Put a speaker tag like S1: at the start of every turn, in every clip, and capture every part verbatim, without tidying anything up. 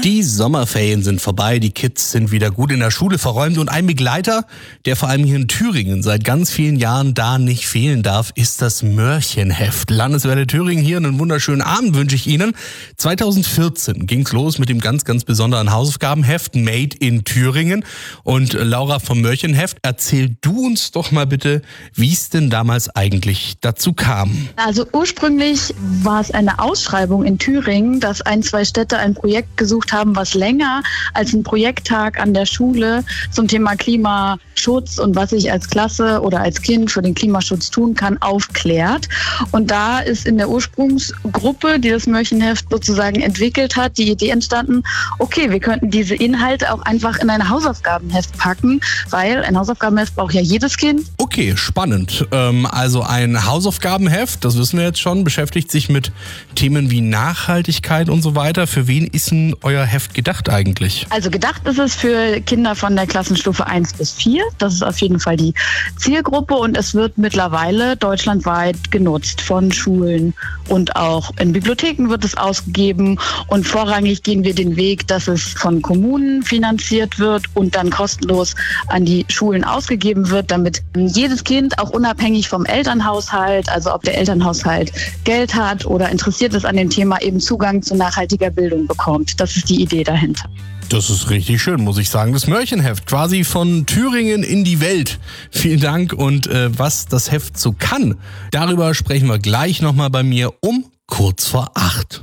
S1: Die Sommerferien sind vorbei, die Kids sind wieder gut in der Schule verräumt und ein Begleiter, der vor allem hier in Thüringen seit ganz vielen Jahren da nicht fehlen darf, ist das Mörchenheft. Landeswelle Thüringen hier, einen wunderschönen Abend wünsche ich Ihnen. zweitausendvierzehn ging's los mit dem ganz, ganz besonderen Hausaufgabenheft Made in Thüringen. Und Laura vom Mörchenheft, erzähl du uns doch mal bitte, wie es denn damals eigentlich dazu kam.
S2: Also ursprünglich war es eine Ausschreibung in Thüringen, dass ein, zwei Städte ein Projekt gesucht haben, was länger als ein Projekttag an der Schule zum Thema Klimaschutz und was ich als Klasse oder als Kind für den Klimaschutz tun kann, aufklärt. Und da ist in der Ursprungsgruppe, die das Mörchenheft sozusagen entwickelt hat, die Idee entstanden, okay, wir könnten diese Inhalte auch einfach in ein Hausaufgabenheft packen, weil ein Hausaufgabenheft braucht ja jedes Kind.
S1: Okay, spannend. Ähm, also ein Hausaufgabenheft, das wissen wir jetzt schon, beschäftigt sich mit Themen wie Nachhaltigkeit und so weiter. Für wen ist denn euer Heft gedacht eigentlich?
S2: Also gedacht ist es für Kinder von der Klassenstufe eins bis vier. Das ist auf jeden Fall die Zielgruppe und es wird mittlerweile deutschlandweit genutzt von Schulen und auch in Bibliotheken wird es ausgegeben und vorrangig gehen wir den Weg, dass es von Kommunen finanziert wird und dann kostenlos an die Schulen ausgegeben wird, damit jedes Kind auch unabhängig vom Elternhaushalt, also ob der Elternhaushalt Geld hat oder interessiert ist an dem Thema, eben Zugang zu nachhaltiger Bildung bekommt. Das ist die Idee dahinter.
S1: Das ist richtig schön, muss ich sagen. Das Mörchenheft, quasi von Thüringen in die Welt. Vielen Dank. Und äh, was das Heft so kann, darüber sprechen wir gleich nochmal bei mir um kurz vor acht.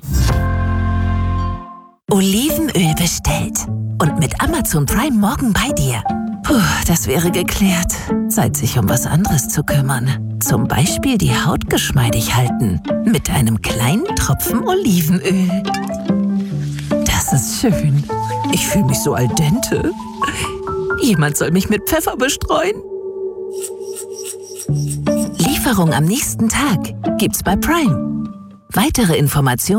S3: Olivenöl bestellt und mit Amazon Prime morgen bei dir. Puh, das wäre geklärt. Zeit, sich um was anderes zu kümmern. Zum Beispiel die Haut geschmeidig halten. Mit einem kleinen Tropfen Olivenöl. Das ist schön. Ich fühle mich so al dente. Jemand soll mich mit Pfeffer bestreuen. Lieferung am nächsten Tag gibt's bei Prime. Weitere Informationen